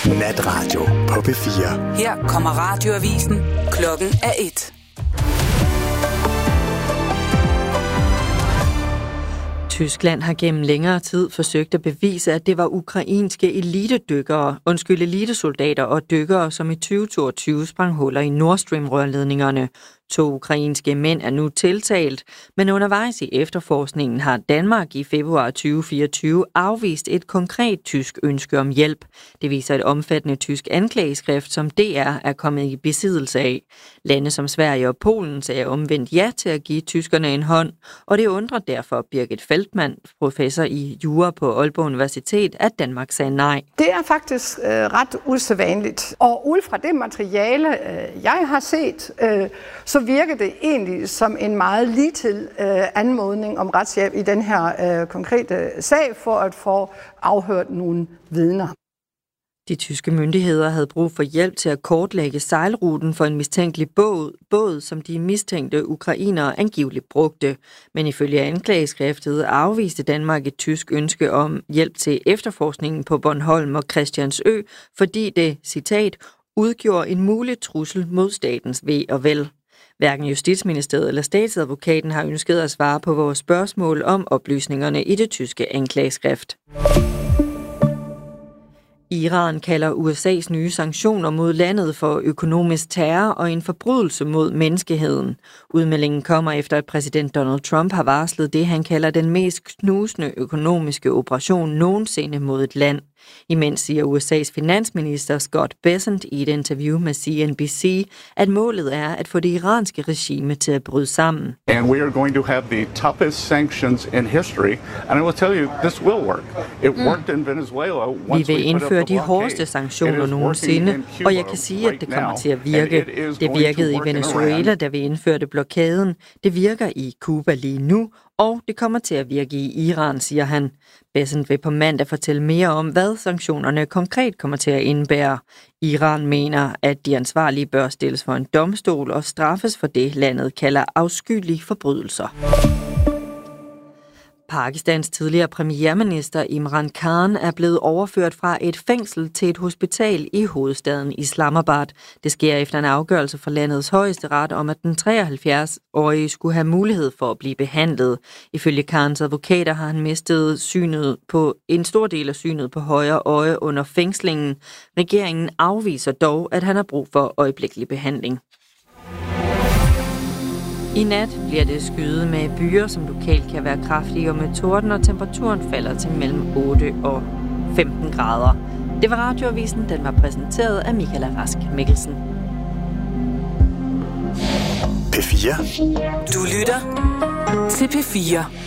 Natradio på P4. Her kommer radioavisen. Klokken er 1. Tyskland har gennem længere tid forsøgt at bevise, at det var ukrainske elitesoldater og dykkere, som i 2022 sprang huller i Nord Stream-rørledningerne. 2 ukrainske mænd er nu tiltalt, men undervejs i efterforskningen har Danmark i februar 2024 afvist et konkret tysk ønske om hjælp. Det viser et omfattende tysk anklageskrift, som DR er kommet i besiddelse af. Lande som Sverige og Polen sagde omvendt ja til at give tyskerne en hånd, og det undrer derfor Birgit Feldmann, professor i jura på Aalborg Universitet, at Danmark sagde nej. Det er faktisk ret usædvanligt, og ud fra det materiale, jeg har set, så virker det egentlig som en meget ligetil anmodning om retshjælp i den her konkrete sag for at få afhørt nogle vidner. De tyske myndigheder havde brug for hjælp til at kortlægge sejlruten for en mistænkelig båd, som de mistænkte ukrainere angiveligt brugte. Men ifølge anklageskriftet afviste Danmark et tysk ønske om hjælp til efterforskningen på Bornholm og Christiansø, fordi det, citat, udgjorde en mulig trussel mod statens ve og vel. Hverken Justitsministeriet eller statsadvokaten har ønsket at svare på vores spørgsmål om oplysningerne i det tyske anklageskrift. Iran kalder USA's nye sanktioner mod landet for økonomisk terror og en forbrydelse mod menneskeheden. Udmeldingen kommer efter, at præsident Donald Trump har varslet det, han kalder den mest knusende økonomiske operation nogensinde mod et land. Imens siger USA's finansminister Scott Bessent i et interview med CNBC, at målet er at få det iranske regime til at bryde sammen. And we are going to have the toughest sanctions in history, and I will tell you, this will work. It worked in Venezuela. Vi vil indføre de hårdeste sanktioner nogensinde, og jeg kan sige, at det kommer til at virke. Det virkede i Venezuela, da vi indførte blokaden. Det virker i Cuba lige nu, og det kommer til at virke i Iran, siger han. Bessent vil på mandag fortælle mere om, hvad sanktionerne konkret kommer til at indebære. Iran mener, at de ansvarlige bør stilles for en domstol og straffes for det, landet kalder afskyelige forbrydelser. Pakistans tidligere premierminister Imran Khan er blevet overført fra et fængsel til et hospital i hovedstaden Islamabad. Det sker efter en afgørelse fra landets højeste ret om, at den 73-årige skulle have mulighed for at blive behandlet. Ifølge Khans advokater har han mistet en stor del af synet på højre øje under fængslingen. Regeringen afviser dog, at han har brug for øjeblikkelig behandling. I nat bliver det skyet med byer, som lokalt kan være kraftige og med torden, og temperaturen falder til mellem 8 og 15 grader. Det var radioavisen, den var præsenteret af Michaela Rask Mikkelsen. P4. Du lytter til P4.